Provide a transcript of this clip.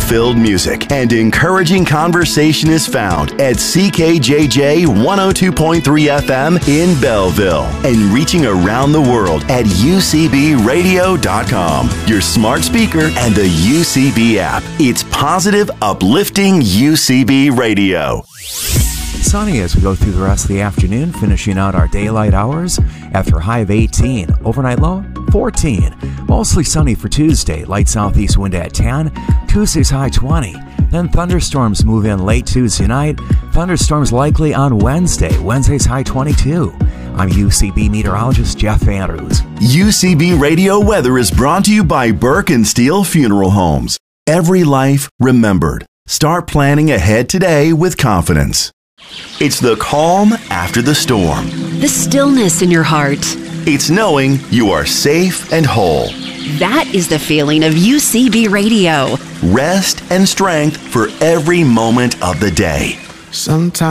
hope-filled music and encouraging conversation is found at CKJJ 102.3 FM in Belleville and reaching around the world at UCBradio.com, your smart speaker, and the UCB app. It's positive, uplifting UCB Radio. Sunny as we go through the rest of the afternoon, finishing out our daylight hours after a high of 18. Overnight low, 14. Mostly sunny for Tuesday. Light southeast wind at 10. Tuesday's high 20. Then thunderstorms move in late Tuesday night. Thunderstorms likely on Wednesday. Wednesday's high 22. I'm UCB meteorologist Jeff Andrews. UCB Radio weather is brought to you by Burke and Steele Funeral Homes. Every life remembered. Start planning ahead today with confidence. It's the calm after the storm. The stillness in your heart. It's knowing you are safe and whole. That is the feeling of UCB Radio. Rest and strength for every moment of the day. Sometimes